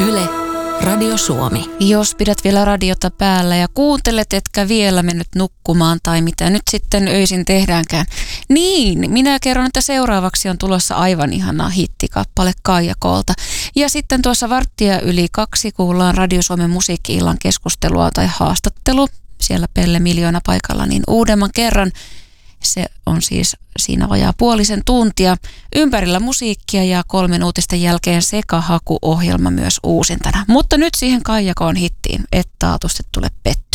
Yle, Radio Suomi. Jos pidät vielä radiota päällä ja kuuntelet, etkä vielä mennyt nukkumaan tai mitä nyt sitten öisin tehdäänkään, niin minä kerron, että seuraavaksi on tulossa aivan ihana hittikappale Kaija Kolta. Ja sitten tuossa 1:02 kuullaan Radio Suomen musiikki-illan keskustelua tai haastattelu. Siellä Pelle Miljoona paikalla niin uudemman kerran. Se on siis siinä vajaa puolisen tuntia. Ympärillä musiikkia ja 3 uutisten jälkeen sekahakuohjelma myös uusintana. Mutta nyt siihen Kaija Koon hittiin, et taatusti tule pettyä.